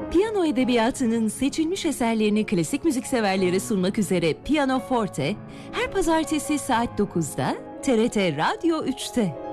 Piyano edebiyatının seçilmiş eserlerini klasik müzik severlere sunmak üzere Piyano Forte, her pazartesi saat 9'da TRT Radyo 3'te.